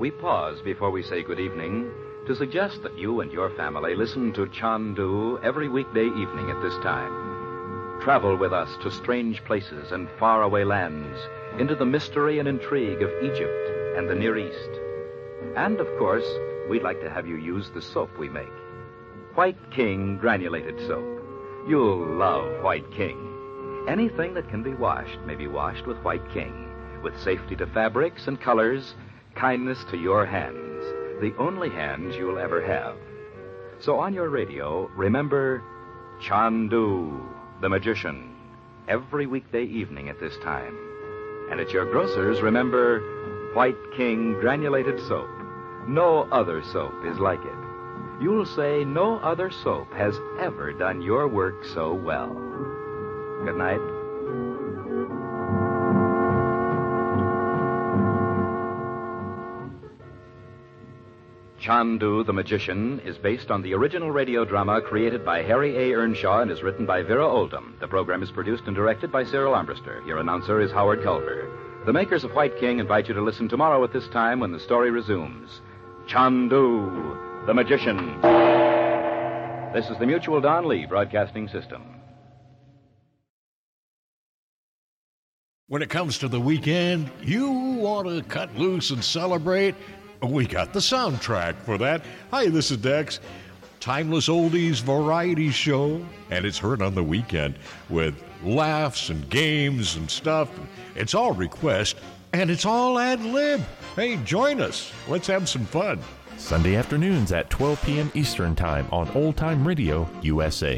we pause before we say good evening to suggest that you and your family listen to Chandu every weekday evening at this time. Travel with us to strange places and faraway lands, into the mystery and intrigue of Egypt and the Near East. And, of course, we'd like to have you use the soap we make. White King granulated soap. You'll love White King. Anything that can be washed may be washed with White King, with safety to fabrics and colors, kindness to your hands, the only hands you'll ever have. So on your radio, remember Chandu, the magician, every weekday evening at this time. And at your grocer's, remember White King granulated soap. No other soap is like it. You'll say no other soap has ever done your work so well. Good night. Chandu the Magician is based on the original radio drama created by Harry A. Earnshaw and is written by Vera Oldham. The program is produced and directed by Cyril Armbruster. Your announcer is Howard Culver. The makers of White King invite you to listen tomorrow at this time when the story resumes. Chandu the Magician. This is the Mutual Don Lee Broadcasting System. When it comes to the weekend, you want to cut loose and celebrate? We got the soundtrack for that. Hi, this is Dex. Timeless oldies variety show, and it's heard on the weekend with laughs and games and stuff. It's all request, and it's all ad-lib. Hey, join us. Let's have some fun. Sunday afternoons at 12 p.m. Eastern Time on Old Time Radio USA.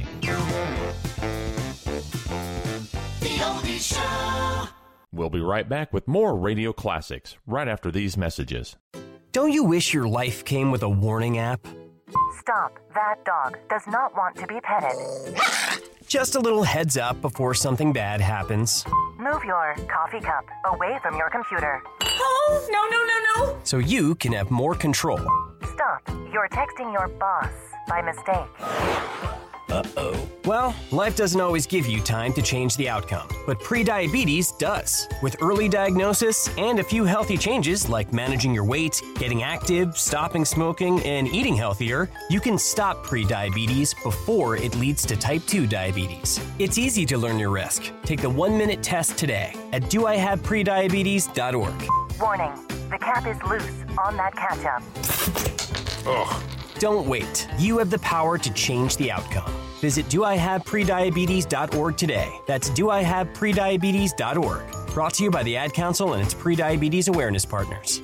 The Oldies Show. We'll be right back with more radio classics right after these messages. Don't you wish your life came with a warning app? Stop. That dog does not want to be petted. Just a little heads up before something bad happens. Move your coffee cup away from your computer. Oh, no. So you can have more control. Stop. You're texting your boss by mistake. Uh-oh. Well, life doesn't always give you time to change the outcome, but prediabetes does. With early diagnosis and a few healthy changes like managing your weight, getting active, stopping smoking, and eating healthier, you can stop prediabetes before it leads to type 2 diabetes. It's easy to learn your risk. Take the 1-minute test today at doihaveprediabetes.org. Warning. The cap is loose on that ketchup. Ugh. Don't wait. You have the power to change the outcome. Visit doihaveprediabetes.org today. That's doihaveprediabetes.org. Brought to you by the Ad Council and its prediabetes awareness partners.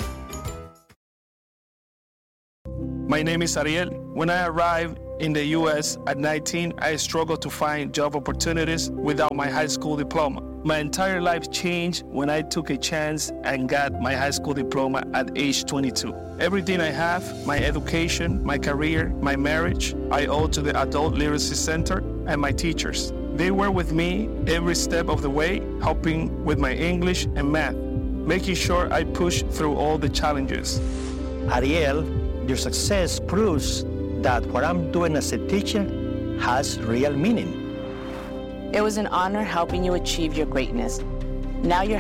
My name is Ariel. When I arrived in the U.S. at 19, I struggled to find job opportunities without my high school diploma. My entire life changed when I took a chance and got my high school diploma at age 22. Everything I have, my education, my career, my marriage, I owe to the Adult Literacy Center and my teachers. They were with me every step of the way, helping with my English and math, making sure I pushed through all the challenges. Ariel, your success proves that what I'm doing as a teacher has real meaning. It was an honor helping you achieve your greatness. Now you're